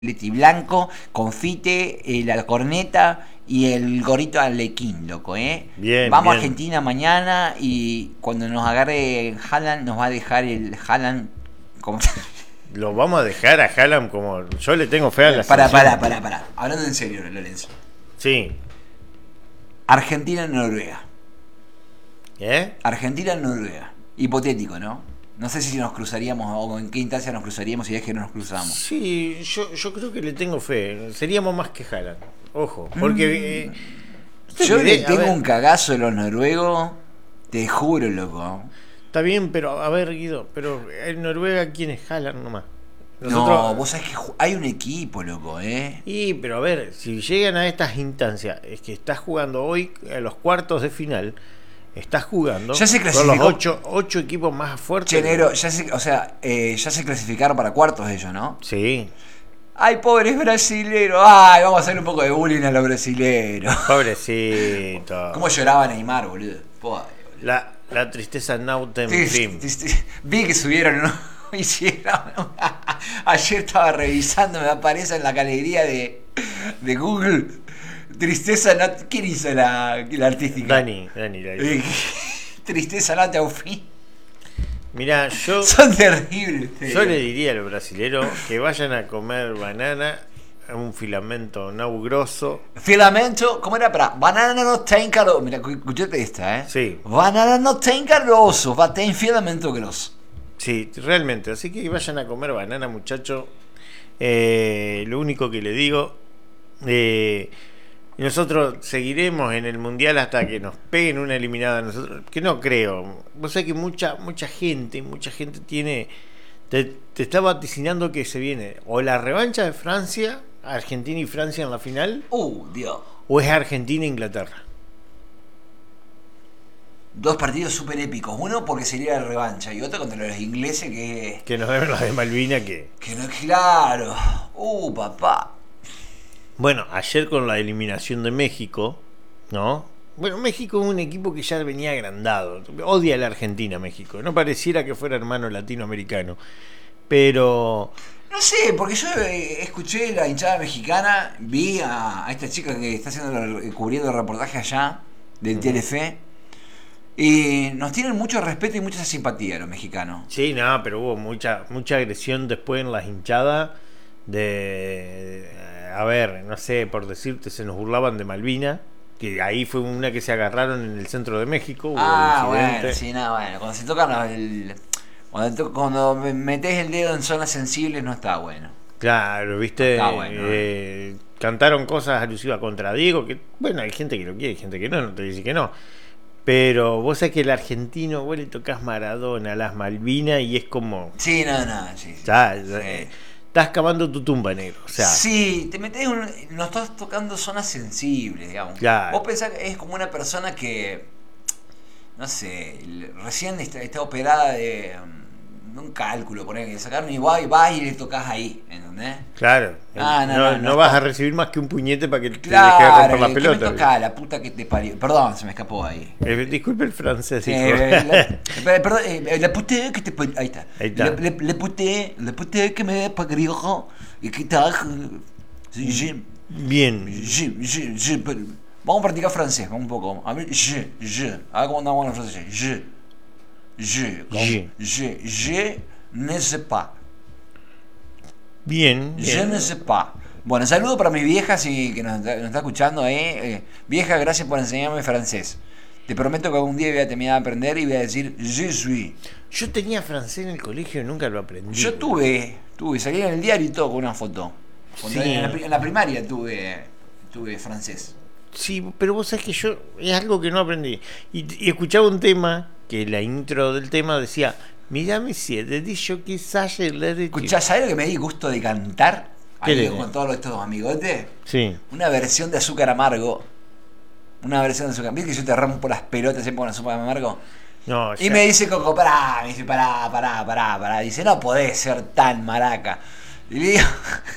leti blanco, confite, la corneta y el gorrito Arlequín, loco, ¿eh? Bien, Vamos a bien. Argentina mañana y cuando nos agarre Haaland nos va a dejar el Haaland como... Lo vamos a dejar a Haaland como... Yo le tengo fe a la Pará. selección. Hablando en serio, Lorenzo. Sí. Argentina-Noruega. ¿Eh? Argentina-Noruega. Hipotético, ¿no? No sé si nos cruzaríamos o en qué instancia nos cruzaríamos si es que no nos cruzamos. Sí, yo creo que le tengo fe. Seríamos más que Haaland. Ojo. Porque... Yo le a tengo ver, un cagazo de los noruegos, te juro, loco. Está bien, pero a ver, Guido, pero en Noruega, ¿quién es Haaland nomás? No, vos sabés que hay un equipo, loco, ¿eh? Y, pero a ver, si llegan a estas instancias, es que estás jugando hoy a los cuartos de final, estás jugando Ya se con clasificó. los ocho equipos más fuertes. Chenero, ya se clasificaron para cuartos ellos, ¿no? Sí, Ay, pobres brasileros. Ay, vamos a hacer un poco de bullying a los brasileros. pobrecito. ¿Cómo lloraba Neymar, boludo? Pobre, boludo. La tristeza Nautem Sí, Film. Vi que subieron, ¿no? Hicieron. Ayer estaba revisando, me aparece en la galería de Google. Tristeza no. ¿Quién hizo la artística? Dani. Tristeza no te fin. Mirá, Son terribles ustedes. yo le diría a los brasileros que vayan a comer banana, un filamento naugroso. Filamento, ¿cómo era? Para banana no tem carozo. Mira, escuchate esta, ¿eh? Sí. Banana no tem carozo, va tem filamento grosso. Sí, realmente. Así que vayan a comer banana, muchachos. Lo único que le digo, nosotros seguiremos en el mundial hasta que nos peguen una eliminada. Nosotros, que no creo. Vos sabés que mucha gente tiene, te está vaticinando que se viene o la revancha de Francia, Argentina y Francia en la final, Dios. o es Argentina e Inglaterra. Dos partidos súper épicos. Uno porque sería la revancha y otro contra los ingleses Que nos deben los de Malvina que no es claro. Papá. Bueno, ayer con la eliminación de México, ¿no? Bueno, México es un equipo que ya venía agrandado. Odia a la Argentina, México. No pareciera que fuera hermano latinoamericano. Pero... No sé, porque yo escuché la hinchada mexicana, vi a esta chica que está cubriendo el reportaje allá del Telefe, y nos tienen mucho respeto y mucha simpatía los mexicanos. Sí, no, pero hubo mucha agresión después en las hinchadas a ver, no sé, por decirte, se nos burlaban de Malvina, que ahí fue una que se agarraron en el centro de México. Hubo Bueno, sí, no, bueno, cuando se tocan cuando metes el dedo en zonas sensibles no está bueno. Claro, viste, Está bueno, cantaron cosas alusivas contra Diego, que bueno, hay gente que lo quiere, hay gente que no te dice que no. Pero vos sabés que el argentino, vos le tocas Maradona, las Malvinas y es como... Sí, no, sí. Ya, Sí. Estás cavando tu tumba, negro. O sea, sí, te metes no estás tocando zonas sensibles, digamos. Claro. Vos pensás que es como una persona que, no sé, recién está operada de un cálculo, por ejemplo, que sacaron y vas y le tocas ahí, ¿entendés? claro. No vas a recibir más que un puñete para que te deje de romper la pelota. ¿Qué me toca? La puta que te parió. Perdón, se me escapó ahí. Disculpe el francés, hijo. Perdón, la puta que te parió. Ahí está. La puta que me parió. Y que tal. Bien. Vamos a practicar francés, un poco. A ver, a ver cómo andamos en francés. Je ne sais pas. Bien. Je ne sais pas. Bueno, saludo para mi vieja que nos está escuchando. Vieja, gracias por enseñarme francés. Te prometo que algún día voy a terminar de aprender y voy a decir je suis. Yo tenía francés en el colegio y nunca lo aprendí. Yo tuve, salí en el diario y todo con una foto. Sí. En la primaria tuve francés. Sí, pero vos sabés que yo es algo que no aprendí. Y escuchaba un tema que la intro del tema decía: Mira, monsieur, te dicho quizás Escuchá, ¿sabés lo que me di gusto de cantar? ¿Qué Ahí le? con todos estos amigotes. Sí. Una versión de Azúcar Amargo. ¿Viste que yo te rompo las pelotas siempre con Azúcar Amargo? No, Y me dice Coco, pará. Dice, no podés ser tan maraca. Y le digo...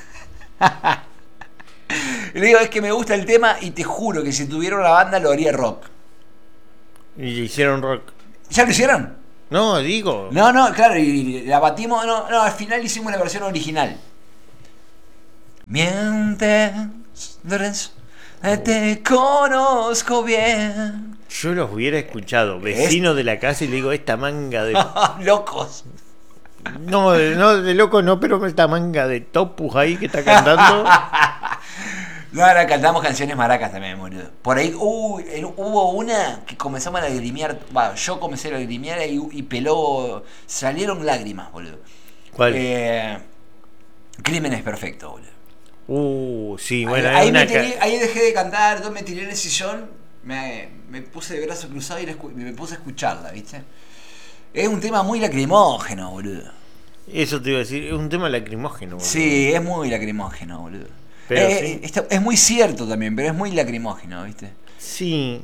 es que me gusta el tema y te juro que si tuviera una banda lo haría rock. Y hicieron rock. ¿Ya lo hicieron? No, digo. No, claro, y la batimos. No, al final hicimos la versión original. Mientes, Lorenzo, te conozco bien. Yo los hubiera escuchado, vecinos de la casa, y le digo, esta manga de... Locos. No, de loco no, pero esta manga de topus ahí que está cantando. No, ahora cantamos canciones maracas también, boludo. Por ahí hubo una que comenzamos a lagrimear. Yo comencé a lagrimear y peló. Salieron lágrimas, boludo. ¿Cuál? Crímenes perfectos, boludo. Sí, bueno, ahí dejé de cantar, entonces me tiré en el sillón, me puse de brazo cruzado y me puse a escucharla, ¿viste? Es un tema muy lacrimógeno, boludo. Eso te iba a decir, es un tema lacrimógeno, boludo. Sí, es muy lacrimógeno, boludo. Pero sí. Es muy cierto también, pero es muy lacrimógeno, ¿viste? Sí.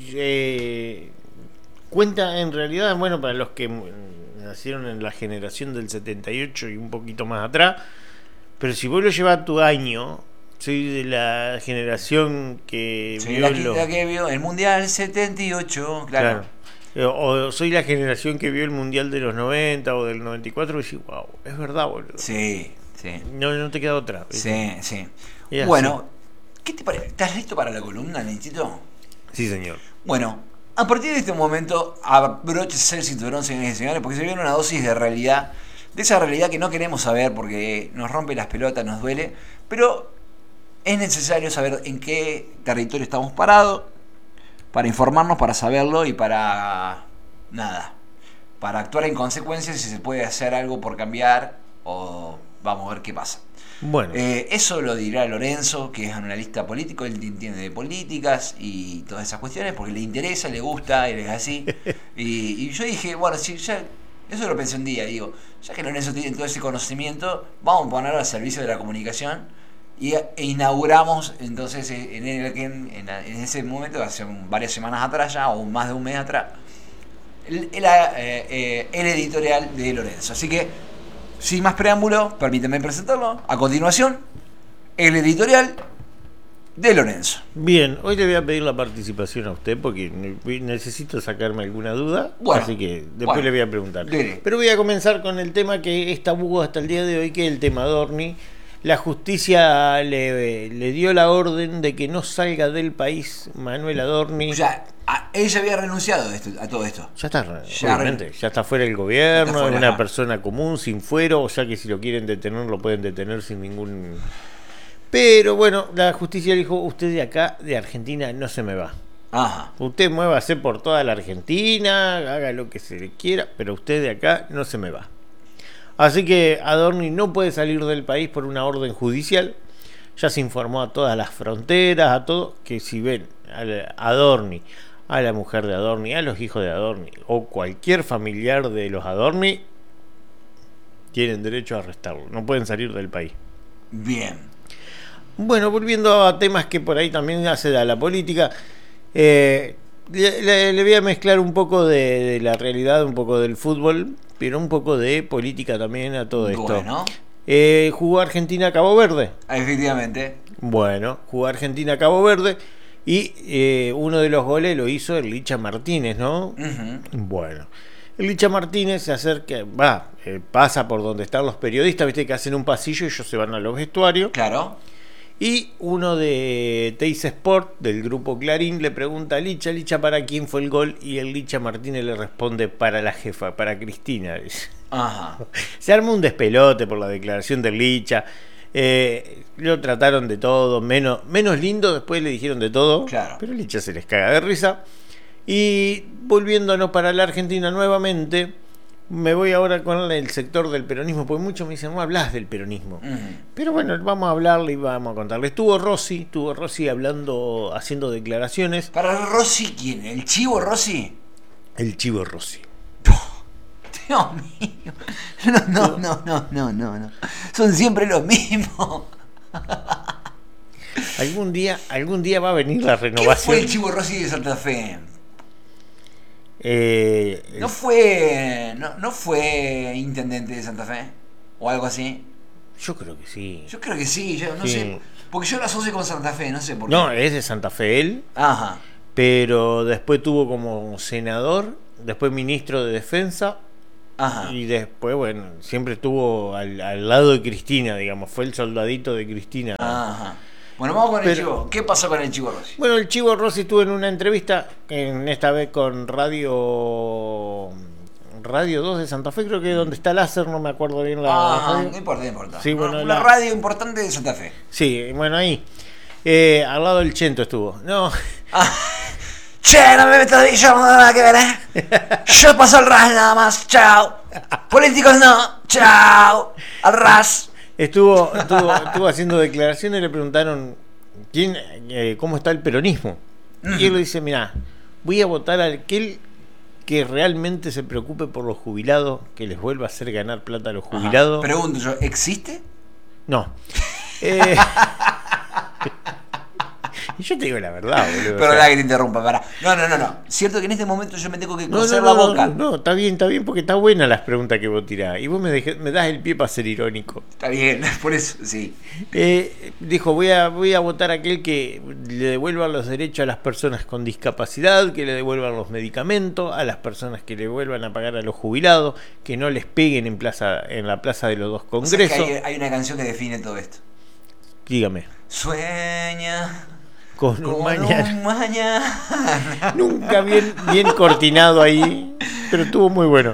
Cuenta en realidad, bueno, para los que nacieron en la generación del 78 y un poquito más atrás, pero si vos lo llevas a tu año, soy de la generación que vio el Mundial 78, claro. O soy la generación que vio el Mundial de los 90 o del 94 y decís, wow, es verdad, boludo. Sí. No te queda otra, ¿viste? Sí. Y bueno, ¿qué te parece? ¿Estás listo para la columna, Nenchito? Sí, señor. Bueno, a partir de este momento, abróchese el cinturón, señores y señores, porque se viene una dosis de realidad, de esa realidad que no queremos saber porque nos rompe las pelotas, nos duele, pero es necesario saber en qué territorio estamos parados, para informarnos, para saberlo y para para actuar en consecuencia si se puede hacer algo por cambiar o vamos a ver qué pasa. Bueno, eso lo dirá Lorenzo, que es analista político, él entiende de políticas y todas esas cuestiones porque le interesa, le gusta, él es así. y yo dije, bueno, si ya, eso lo pensé un día, digo, ya que Lorenzo tiene todo ese conocimiento, vamos a ponerlo al servicio de la comunicación e inauguramos entonces en ese momento, hace varias semanas atrás ya, o más de un mes atrás, el editorial de Lorenzo. Así que, sin más preámbulo, permíteme presentarlo. A continuación, el editorial de Lorenzo. Bien, hoy le voy a pedir la participación a usted porque necesito sacarme alguna duda, bueno, así que después le voy a preguntar. Dele. Pero voy a comenzar con el tema que es tabú hasta el día de hoy, que es el tema Adorni. La justicia le dio la orden de que no salga del país Manuel Adorni. O sea, ella había renunciado a todo esto. Ya está, obviamente, ya está fuera del gobierno, es una persona común, sin fuero, o sea que si lo quieren detener, lo pueden detener sin ningún... Pero bueno, la justicia le dijo, usted de acá, de Argentina, no se me va. Ajá. Usted muévase por toda la Argentina, haga lo que se le quiera, pero usted de acá no se me va. Así que Adorni no puede salir del país por una orden judicial. Ya se informó a todas las fronteras, a todo, que si ven a Adorni, a la mujer de Adorni, a los hijos de Adorni o cualquier familiar de los Adorni, tienen derecho a arrestarlo. No pueden salir del país. Bien. Bueno, volviendo a temas que por ahí también hace a la política, le voy a mezclar un poco de la realidad, un poco del fútbol, pero un poco de política también a todo esto. Bueno. Jugó Argentina-Cabo Verde. Efectivamente. Bueno, jugó Argentina-Cabo Verde y uno de los goles lo hizo el Licha Martínez, ¿no? Uh-huh. Bueno, el Licha Martínez se acerca, pasa por donde están los periodistas, viste que hacen un pasillo y ellos se van a los vestuarios. Claro. Y uno de Teis Sport, del grupo Clarín, le pregunta a Licha, ¿para quién fue el gol? Y el Licha Martínez le responde, para la jefa, para Cristina. Ajá. Se armó un despelote por la declaración del Licha. Lo trataron de todo, menos lindo, después le dijeron de todo. Claro. Pero Licha se les caga de risa. Y volviéndonos para la Argentina nuevamente, me voy ahora con el sector del peronismo, porque muchos me dicen, no hablas del peronismo. Uh-huh. Pero bueno, vamos a hablarle y vamos a contarle. Estuvo Rossi hablando, haciendo declaraciones. ¿Para Rossi quién? ¿El Chivo Rossi? El Chivo Rossi. Dios mío. No. Son siempre los mismos. Algún día va a venir la ¿Qué renovación. fue el Chivo Rossi de Santa Fe? ¿No fue intendente de Santa Fe? ¿O algo así? Yo creo que sí. Yo creo que sí, yo no Sí. sé. Porque yo lo asocio con Santa Fe, no sé por qué. No, es de Santa Fe él, Ajá. pero después tuvo como senador, después ministro de Defensa Ajá. Y después, bueno, siempre estuvo al lado de Cristina, digamos, fue el soldadito de Cristina. Ajá. Bueno, vamos con el Pero- Chivo. ¿Qué pasó con el Chivo Rossi? Bueno, el Chivo Rossi estuvo en una entrevista, esta vez con Radio 2 de Santa Fe, creo que donde está Láser, no me acuerdo bien la radio. No importa, no importa. Sí, bueno, una radio importante de Santa Fe. Sí, bueno, ahí. Al lado del Chento estuvo. No, Che, no me metas ahí, yo no tengo nada que ver, Yo paso al RAS nada más, chao. Políticos no, chao. Al RAS. estuvo haciendo declaraciones y le preguntaron cómo está el peronismo. Y él le dice, mirá, voy a votar a aquel que realmente se preocupe por los jubilados, que les vuelva a hacer ganar plata a los jubilados. Pregunto yo, ¿existe? No. Y yo te digo la verdad, boludo. Pero la que te interrumpa, para. No. Cierto que en este momento yo me tengo que coser la boca. No, está bien, porque está buena las preguntas que vos tirás. Y vos me das el pie para ser irónico. Está bien, por eso, sí. Dijo, voy a votar a aquel que le devuelva los derechos a las personas con discapacidad, que le devuelvan los medicamentos, a las personas que le vuelvan a pagar a los jubilados, que no les peguen en la plaza de los dos O sea, que congresos. hay una canción que define todo esto. Dígame. Sueña Con un mañana. un mañana. Nunca bien cortinado ahí, pero estuvo muy bueno.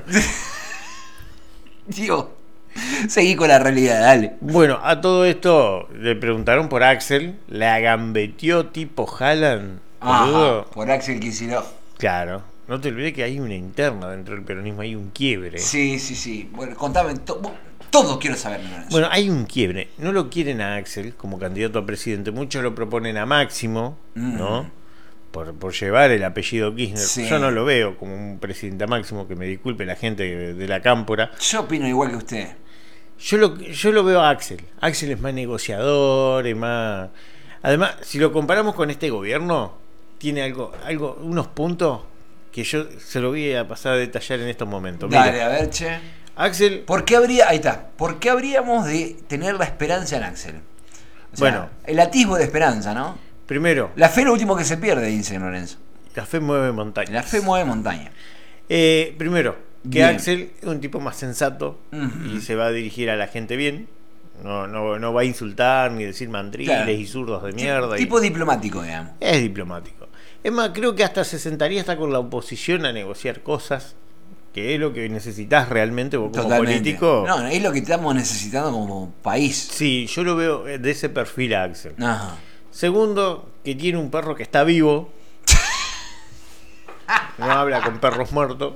Tío, seguí con la realidad, dale. Bueno, a todo esto le preguntaron por Axel, le agambeteó tipo Haaland, boludo. Ajá, por Axel Kicillof. Claro, no te olvides que hay una interna dentro del peronismo, hay un quiebre. Sí. Bueno, contame todo quiero saber, Lorenzo. Bueno, hay un quiebre. No lo quieren a Axel como candidato a presidente. Muchos lo proponen a Máximo, ¿no? Por llevar el apellido Kirchner. Sí. Yo no lo veo como un presidente a Máximo, que me disculpe la gente de la cámpora. Yo opino igual que usted. Yo lo veo a Axel. Axel es más negociador, es más... Además, si lo comparamos con este gobierno, tiene unos puntos que yo se lo voy a pasar a detallar en estos momentos. Dale, Mire, a ver, che. Axel... Ahí está. ¿Por qué habríamos de tener la esperanza en Axel? O sea, Bueno. el atisbo de esperanza, ¿no? Primero, La fe es lo último que se pierde, dice Lorenzo. la fe mueve montañas. La fe mueve montaña. Primero, que Bien. Axel es un tipo más sensato y se va a dirigir a la gente bien. No va a insultar ni decir mandriles Claro. y zurdos de mierda. Tipo diplomático, digamos. Es diplomático. Es más, creo que hasta se sentaría hasta con la oposición a negociar cosas, que es lo que necesitas realmente vos como Totalmente. político. No, es lo que estamos necesitando como país. Sí, yo lo veo de ese perfil a Axel. Ajá. Segundo, que tiene un perro que está vivo. No habla con perros muertos.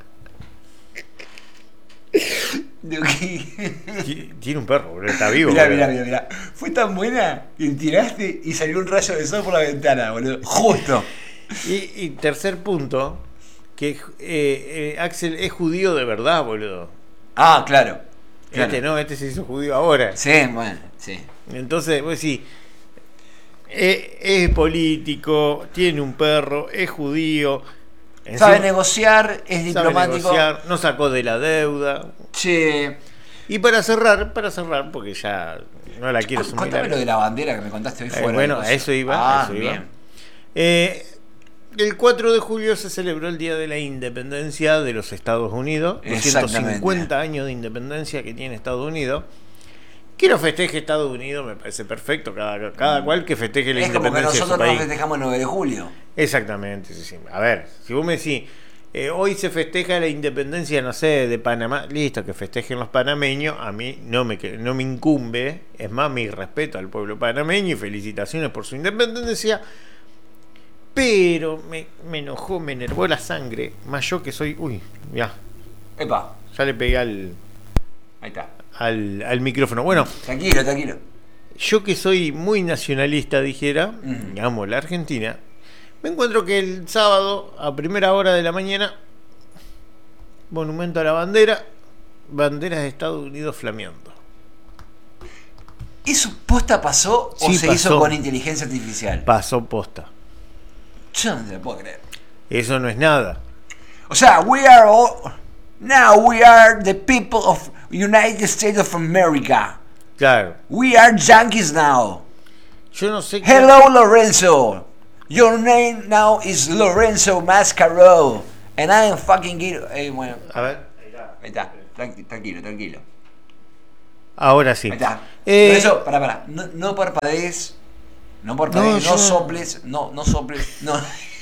Tiene un perro, boludo, está vivo. boludo. Mirá. Fue tan buena que tiraste y salió un rayo de sol por la ventana, boludo. Justo. Y tercer punto, que Axel es judío de verdad, boludo. Ah, claro. Este se hizo judío ahora. Sí, bueno, sí. Entonces, pues sí, es político, tiene un perro, es judío. Sabe encima negociar, es sabe diplomático. negociar, no sacó de la deuda. Che. Y para cerrar, porque ya no la quiero sumar. Contame lo de la bandera que me contaste hoy fuera. Bueno, de a cosas. eso iba. Bien. El 4 de julio se celebró el Día de la Independencia de los Estados Unidos. Los Exactamente. 150 años de independencia que tiene Estados Unidos. Que lo festeje Estados Unidos me parece perfecto. Cada cual que festeje la Es como que independencia de su nosotros nos país. festejamos el 9 de julio. Exactamente. Sí. A ver, si vos me decís, hoy se festeja la independencia, no sé, de Panamá. Listo, que festejen los panameños. A mí no me incumbe. Es más, mi respeto al pueblo panameño y felicitaciones por su independencia. Pero me enojó, me enervó la sangre. Más yo que soy... Uy, ya Epa, le pegué al ahí está. micrófono. Bueno, Tranquilo. yo que soy muy nacionalista, dijera, amo la Argentina, me encuentro que el sábado, a primera hora de la mañana, monumento a la bandera, banderas de Estados Unidos flameando. ¿Eso posta pasó o Sí, se pasó. hizo con inteligencia artificial? Pasó posta. Yo no te lo puedo creer. Eso no es nada. O sea, we are the people of United States of America. Claro. We are Yankees now. Yo no sé Hello, Lorenzo. Your name now is Lorenzo Mascaro. And I am fucking... bueno. A ver. Ahí está. ahí está. Tranquilo, tranquilo. Ahora sí. Ahí está. Pero eso, pará. No parpadees. No parpadees, no soples. No soples. No.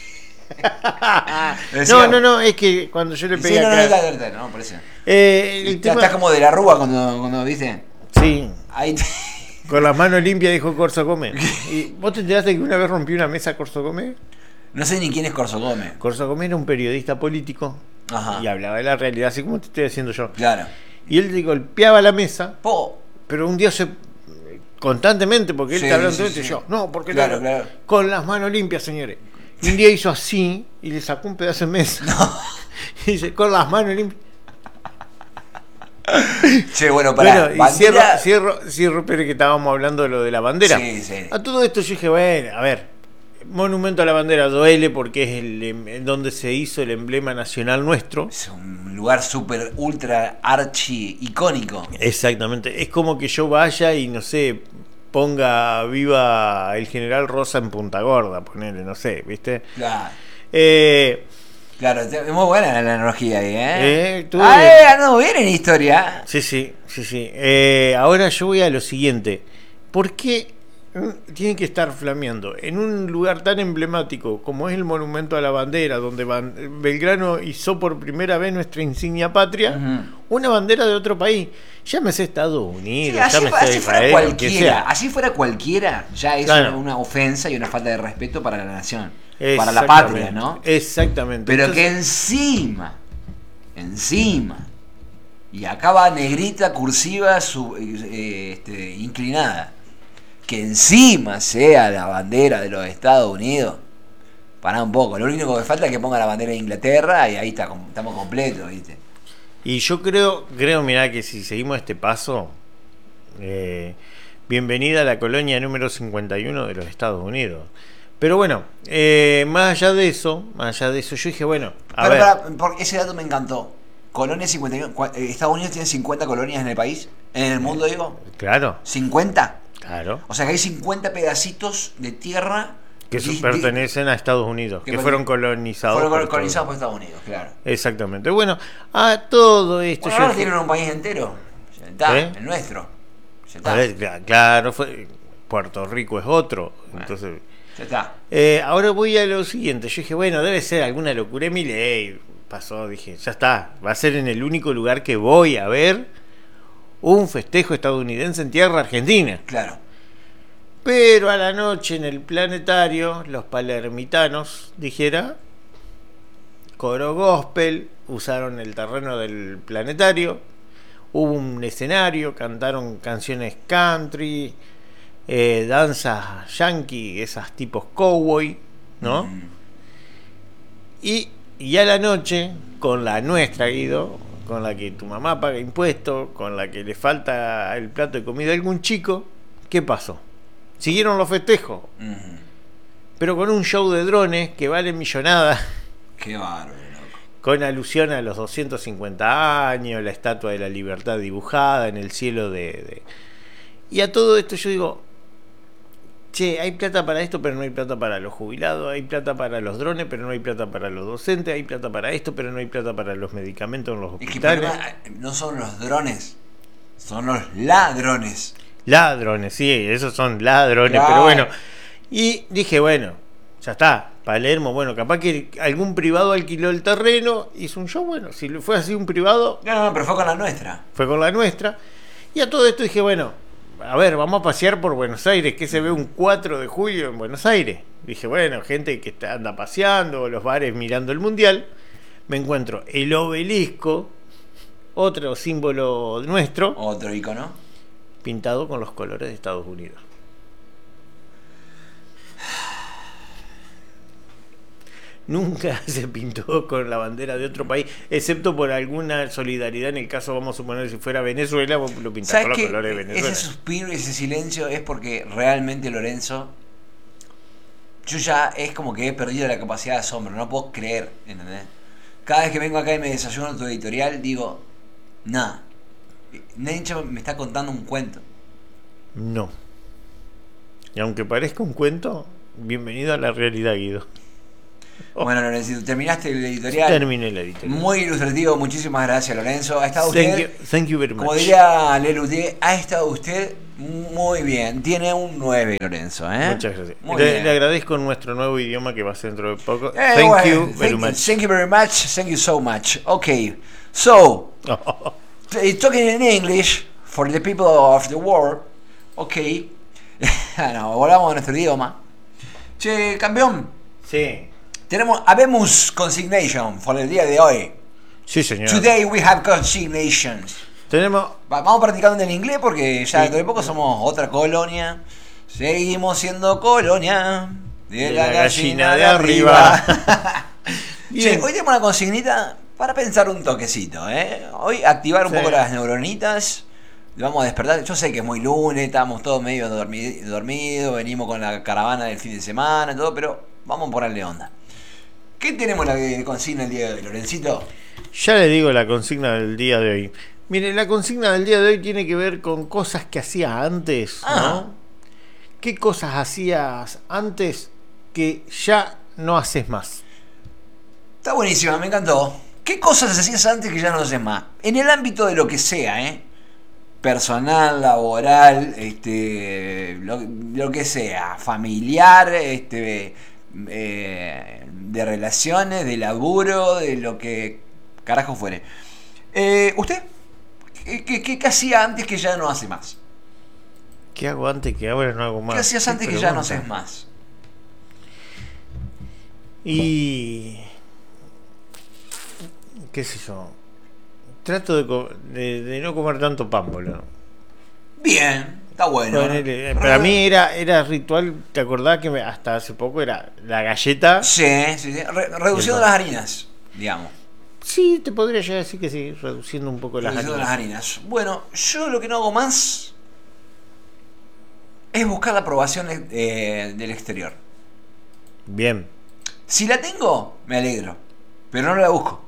No, es que cuando yo le pegué acá... No, por eso. El tema... Estás como de la rúa cuando viste. Sí. Ahí con las manos limpias, dijo Corso Gómez. ¿Y vos te enteraste que una vez rompió una mesa Corso Gómez? No sé ni quién es Corso Gómez. Corso Gómez era un periodista político. Ajá. Y hablaba de la realidad, así como te estoy diciendo yo. Claro. Y él golpeaba la mesa, pero un día constantemente, porque él te hablaba y yo, no, porque claro. Con las manos limpias, señores. Y un día hizo así y le sacó un pedazo de mesa. No. Y dice, con las manos limpias. Che, bueno, pará. Bueno, y cierro, pero que estábamos hablando de lo de la bandera. Sí. A todo esto yo dije, bueno, a ver, monumento a la bandera duele porque es donde se hizo el emblema nacional nuestro. Es un lugar súper, ultra, archi icónico. Exactamente. Es como que yo vaya y, no sé, ponga viva el general Rosa en Punta Gorda, ponele, no sé, ¿viste? Claro. Claro, es muy buena la analogía ahí, andamos bien en historia. Sí. Ahora yo voy a lo siguiente. ¿Por qué tienen que estar flameando en un lugar tan emblemático como es el Monumento a la Bandera, donde Belgrano izó por primera vez nuestra insignia patria, una bandera de otro país? Llámese Estados Unidos, llámese Israel, así fuera cualquiera, ya es una ofensa y una falta de respeto para la nación, para la patria, ¿no? Exactamente. Pero entonces, que encima, y acá va negrita, cursiva, inclinada, que encima sea la bandera de los Estados Unidos, pará un poco. Lo único que falta es que ponga la bandera de Inglaterra y ahí estamos completos, ¿viste? Y yo creo, mirá, que si seguimos este paso, bienvenida a la colonia número 51 de los Estados Unidos. Pero bueno, más allá de eso, yo dije, bueno, porque ese dato me encantó. Colonia 51, Estados Unidos tiene 50 colonias en el país, en el mundo, digo. Claro. 50. Claro. O sea que hay 50 pedacitos de tierra que pertenecen a Estados Unidos, que fueron colonizados. Fueron colonizados por Estados Unidos, claro. Exactamente. Bueno, a todo esto. Ahora tienen un país entero. Ya está, el nuestro. Ya está. A ver, claro, Puerto Rico es otro. Bueno, entonces. Ya está. Ahora voy a lo siguiente. Yo dije, bueno, debe ser alguna locura. Milei pasó, dije, ya está. Va a ser en el único lugar que voy a ver un festejo estadounidense en tierra argentina. Claro. Pero a la noche en el planetario, los palermitanos, dijera, coro gospel, usaron el terreno del planetario, hubo un escenario, cantaron canciones country, danzas yankee, esas tipos cowboy, ¿no? Y a la noche, con la nuestra, Guido, con la que tu mamá paga impuestos, con la que le falta el plato de comida a algún chico, ¿qué pasó? Siguieron los festejos, pero con un show de drones que vale millonada. Qué bárbaro, loco. Con alusión a los 250 años, la Estatua de la Libertad dibujada en el cielo Y a todo esto yo digo, che, hay plata para esto, pero no hay plata para los jubilados, hay plata para los drones, pero no hay plata para los docentes, hay plata para esto, pero no hay plata para los medicamentos en los hospitales. Es que no son los drones, son los ladrones. Ladrones, sí, esos son ladrones, claro. Pero bueno. Y dije, bueno, ya está, Palermo, bueno, capaz que algún privado alquiló el terreno, hizo un show, bueno, si fue así un privado... No, pero fue con la nuestra. Fue con la nuestra. Y a todo esto dije, bueno, a ver, vamos a pasear por Buenos Aires, que se ve un 4 de julio en Buenos Aires. Dije, bueno, gente que anda paseando, los bares mirando el Mundial. Me encuentro el obelisco, otro símbolo nuestro. Otro icono. Pintado con los colores de Estados Unidos. Nunca se pintó con la bandera de otro país, excepto por alguna solidaridad. En el caso, vamos a suponer, si fuera Venezuela, vos lo pintás con los colores de Venezuela. Ese suspiro y ese silencio es porque realmente, Lorenzo, yo ya es como que he perdido la capacidad de asombro. No puedo creer, ¿entendés? Cada vez que vengo acá y me desayuno en tu editorial, digo, nada. Nencha me está contando un cuento. No. Y aunque parezca un cuento, bienvenido a la realidad, Guido. Bueno, Lorenzo, terminaste el editorial. Terminé la editorial. Muy ilustrativo, muchísimas gracias, Lorenzo. Ha estado Thank you very much. como diría Lelutier, ha estado usted muy bien. Tiene un 9, Lorenzo. Muchas gracias. Muy bien. Le agradezco nuestro nuevo idioma que va a ser dentro de poco. Well, Thank you very much. Thank you very much. Thank you so much. Okay, so talking in English for the people of the world. Okay. No, volvamos a nuestro idioma. Che, campeón. Sí. Habemos consignation por el día de hoy. Sí, señor. Today we have consignations. Tenemos. Vamos practicando en el inglés porque ya dentro de poco somos otra colonia. Seguimos siendo colonia de la gallina de arriba. Che, hoy tenemos una consignita para pensar un toquecito, Hoy activar un poco las neuronitas. Vamos a despertar. Yo sé que es muy lunes, estamos todos medio dormidos, venimos con la caravana del fin de semana y todo, pero vamos a ponerle onda. ¿Qué tenemos la consigna el día de hoy, Lorencito? Ya le digo la consigna del día de hoy. Mire, la consigna del día de hoy tiene que ver con cosas que hacías antes, ¿no? ¿Qué cosas hacías antes que ya no haces más? Está buenísima, me encantó. ¿Qué cosas hacías antes que ya no haces más? En el ámbito de lo que sea, personal, laboral, lo que sea, familiar, de relaciones, de laburo, de lo que carajo fuere. ¿Usted? ¿Qué hacía antes que ya no hace más? ¿Qué hago antes que ahora no hago más? ¿Qué hacías antes que ya no haces más? Y... qué sé yo. Trato de no comer tanto pan, boludo. Bien, está bueno. Para mí era ritual. ¿Te acordás que hasta hace poco era la galleta? Sí. Reduciendo las harinas, digamos. Sí, te podría llegar a decir que sí, reduciendo un poco las harinas. Bueno, yo lo que no hago más es buscar la aprobación del exterior. Bien. Si la tengo, me alegro, pero no la busco.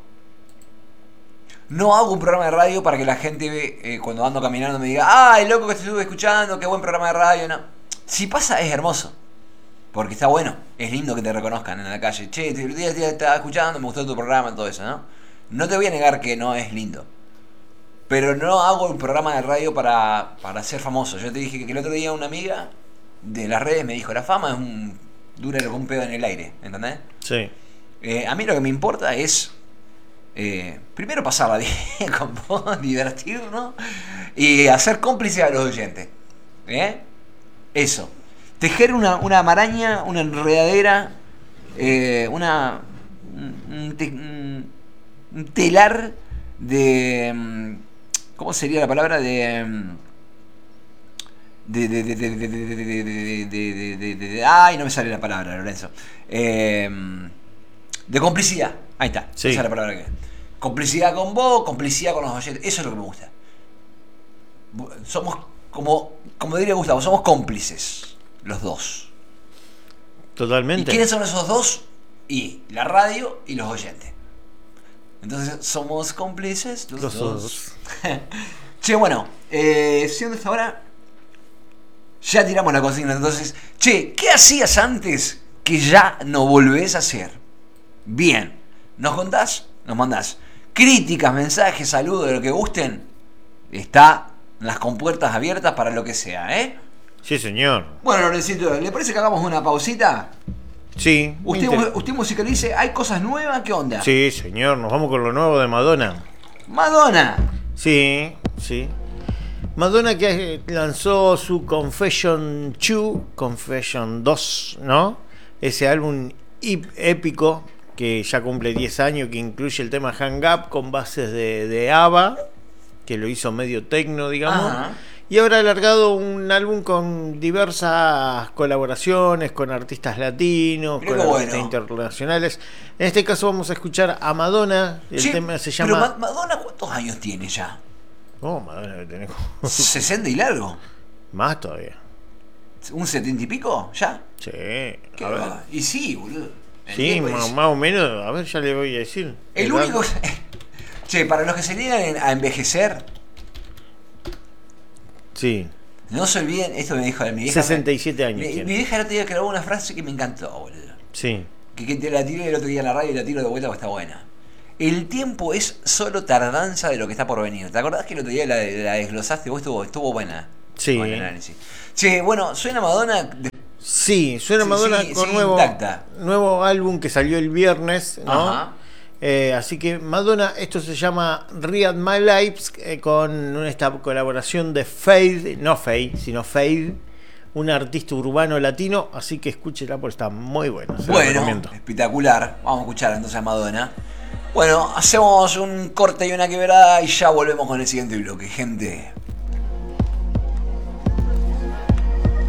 No hago un programa de radio para que la gente cuando ando caminando me diga, ¡ay, loco que te estuve escuchando! ¡Qué buen programa de radio! No. Si pasa, es hermoso. Porque está bueno. Es lindo que te reconozcan en la calle. Che, el día te estaba escuchando, me gustó tu programa, todo eso, ¿no? No te voy a negar que no es lindo. Pero no hago un programa de radio para ser famoso. Yo te dije que el otro día una amiga de las redes me dijo, la fama es dura como un pedo en el aire, ¿entendés? Sí. A mí lo que me importa es... primero pasarla bien con vos, divertirnos y hacer cómplices a los oyentes. Eso. Tejer una maraña, una enredadera, un telar de... ¿cómo sería la palabra? Ay, no me sale la palabra, Lorenzo. De complicidad. Ahí está. Sí. Esa es la palabra que es. Complicidad con vos, complicidad con los oyentes. Eso es lo que me gusta. Somos, como diría Gustavo, somos cómplices. Los dos. Totalmente. ¿Y quiénes son esos dos? Y la radio y los oyentes. Entonces, somos cómplices los dos. Che, bueno, siendo esta hora, ya tiramos la consigna. Entonces, che, ¿qué hacías antes que ya no volvés a hacer? Bien, ¿nos contás? Nos mandás críticas, mensajes, saludos, de lo que gusten. Está las compuertas abiertas para lo que sea, Sí, señor. Bueno, Lorencito, ¿le parece que hagamos una pausita? Sí. Usted musicalice, ¿hay cosas nuevas? ¿Qué onda? Sí, señor, nos vamos con lo nuevo de Madonna. ¡Madonna! Sí. Madonna que lanzó su Confession 2, Confession 2, ¿no? Ese álbum épico que ya cumple 10 años, que incluye el tema Hang Up con bases de ABBA, que lo hizo medio techno, digamos. Ajá. Y ahora ha alargado un álbum con diversas colaboraciones con artistas latinos, Mirá con qué artistas bueno. internacionales. En este caso vamos a escuchar a Madonna. El tema se llama... Pero Madonna, ¿cuántos años tiene ya? Madonna debe tener 60 y largo. más todavía. ¿Un 70 y pico? ¿Ya? Sí. ¿Qué A ver. va? Y sí, boludo. El Sí, tipo es- más o menos. A ver, ya le voy a decir. El único... Che, para los que se niegan a envejecer, Sí. no se olviden, esto me dijo mi vieja. 67 años Mi tiene. vieja el otro día grabó una frase que me encantó, boludo. Sí. que te la tiré el otro día en la radio y la tiro de vuelta porque está buena. El tiempo es solo tardanza de lo que está por venir. ¿Te acordás que el otro día la desglosaste? Vos estuvo buena. Sí. Buen análisis. Che, bueno, suena Madonna. Sí, suena Madonna con nuevo álbum que salió el viernes, ¿no? Ajá. Así que Madonna, esto se llama Read My Life, con esta colaboración de Fade, no Fade, sino Fade, un artista urbano latino, así que escúchela porque está muy bueno. Bueno, espectacular. Vamos a escuchar entonces a Madonna. Bueno, hacemos un corte y una quebrada y ya volvemos con el siguiente bloque, gente.